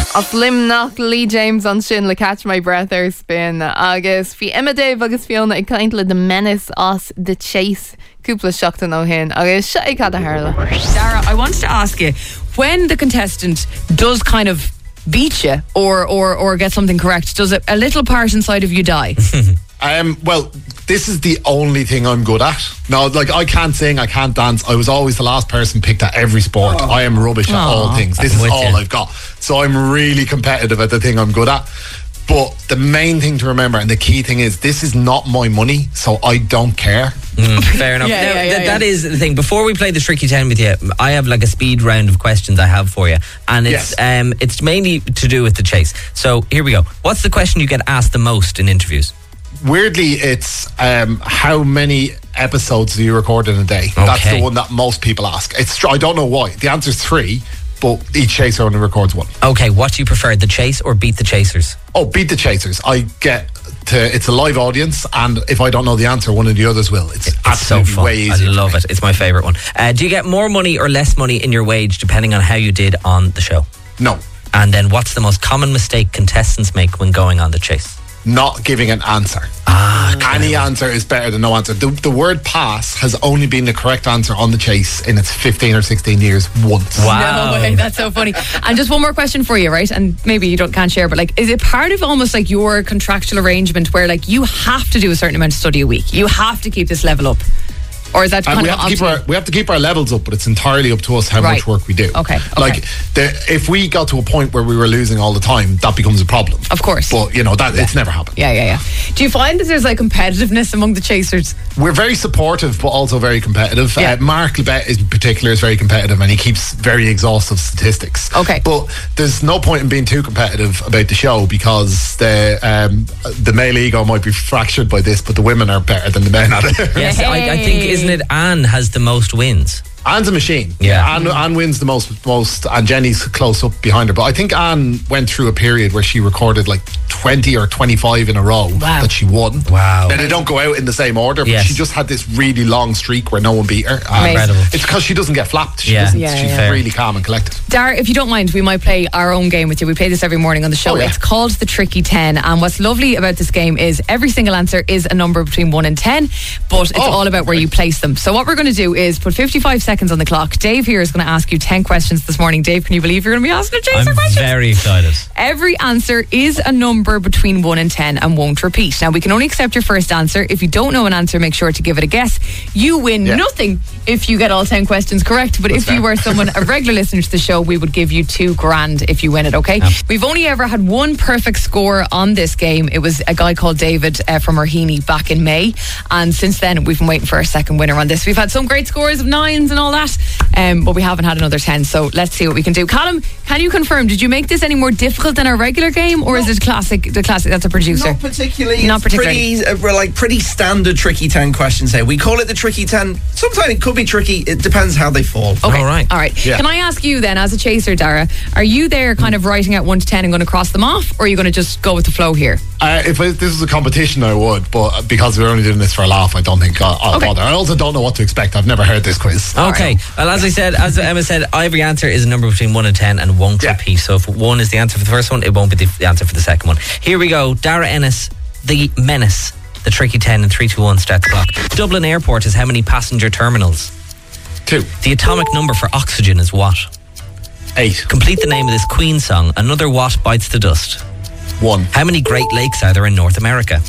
Os limnach Lee James an sin le catch my breath ar spin agus fi Emma Dave agus Fiona ag caint le the menace os the chase cúpla seachtain ó hin agus se ag cad a Harla. Dara, I wanted to ask you, when the contestant does kind of beat you or get something correct, does a little part inside of you die? Well, this is the only thing I'm good at. No, like I can't sing, I can't dance. I was always the last person picked at every sport. I am rubbish at all things. This is all I've got. So I'm really competitive at the thing I'm good at. But the main thing to remember, and the key thing is, this is not my money, so I don't care. Fair enough. That is the thing. Before we play the Tricky 10 with you, I have like a speed round of questions I have for you, and it's mainly to do with the chase. So here we go. What's the question you get asked the most in interviews? Weirdly, it's how many episodes do you record in a day? Okay. That's the one that most people ask. I don't know why. The answer is 3, but each chaser only records 1. Okay, what do you prefer, the chase or beat the chasers? Oh, beat the chasers. It's a live audience, and if I don't know the answer, one of the others will. It's absolutely so fun. way easier. I love it. It's my favourite one. Do you get more money or less money in your wage depending on how you did on the show? No. And then what's the most common mistake contestants make when going on the chase? Not giving an answer. Any answer is better than no answer. The word pass has only been the correct answer on the chase in its 15 or 16 years once. Wow. No way, that's so funny. And just one more question for you, right? And maybe you can't share, but like, is it part of almost like your contractual arrangement where like you have to do a certain amount of study a week? You have to keep this level up? Or is that kind of we have to keep our levels up, but it's entirely up to us how much work we do. Okay. Like if we got to a point where we were losing all the time, that becomes a problem. Of course. But it's never happened. Yeah. Do you find that there's like competitiveness among the chasers? We're very supportive, but also very competitive. Yeah. Mark Lebet in particular is very competitive, and he keeps very exhaustive statistics. Okay. But there's no point in being too competitive about the show, because the male ego might be fractured by this, but the women are better than the men at it. Yes, I think, isn't it Anne has the most wins? Anne's a machine. Yeah. Anne wins the most, and Jenny's close up behind her. But I think Anne went through a period where she recorded like 20 or 25 in a row that she won. Wow. Now, they don't go out in the same order, but she just had this really long streak where no one beat her. Incredible. It's because she doesn't get flapped. She's really calm and collected. Dara, if you don't mind, we might play our own game with you. We play this every morning on the show. It's called the Tricky 10, and what's lovely about this game is every single answer is a number between 1 and 10, but it's all about where you place them. So what we're going to do is put 55 seconds on the clock. Dave here is going to ask you 10 questions this morning. Dave, can you believe you're going to be asking a chaser question? I'm very excited. Every answer is a number between 1 and 10 and won't repeat. Now, we can only accept your first answer. If you don't know an answer, make sure to give it a guess. You win nothing if you get all 10 questions correct, but if you were a regular listener to the show, we would give you $2,000 if you win it, okay? We've only ever had one perfect score on this game. It was a guy called David from Orhini back in May, and since then we've been waiting for our second winner on this. We've had some great scores of 9s and all that, but we haven't had another 10, so let's see what we can do. Callum, can you confirm, did you make this any more difficult than our regular game, or is it the classic, that's a producer? Not particularly. Pretty standard Tricky 10 questions here. We call it the Tricky 10. Sometimes it could be tricky. It depends how they fall. Okay. All right. Yeah. Can I ask you then, as a chaser, Dara, are you there kind of writing out 1 to 10 and going to cross them off, or are you going to just go with the flow here? If this was a competition, I would, but because we're only doing this for a laugh, I don't think I'll bother. I also don't know what to expect. I've never heard this quiz. Okay. Well, as Emma said, every answer is a number between 1 and 10 and won't repeat. So if 1 is the answer for the first one, it won't be the answer for the second one. Here we go. Dara Ennis, the menace. The Tricky 10 and 3, 2, 1 start the clock. Dublin Airport has how many passenger terminals? 2. The atomic number for oxygen is what? 8. Complete the name of this Queen song. Another what bites the dust? 1. How many Great Lakes are there in North America?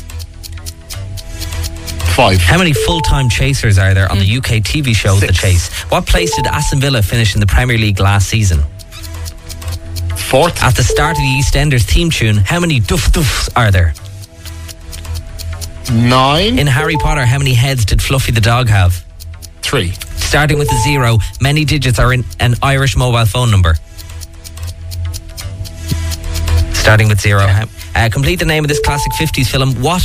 5. How many full-time chasers are there on the UK TV show 6. The Chase? What place did Aston Villa finish in the Premier League last season? 4th. At the start of the EastEnders theme tune, how many duffs are there? 9. In Harry Potter, how many heads did Fluffy the dog have? 3. Starting with a 0, many digits are in an Irish mobile phone number? Starting with 0. Complete the name of this classic 50s film. What